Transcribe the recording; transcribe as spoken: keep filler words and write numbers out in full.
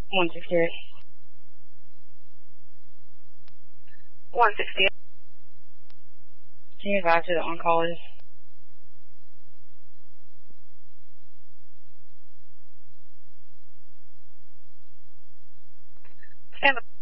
one sixty-eight. one sixty-eight. Can you advise who the on-call is? Stand by.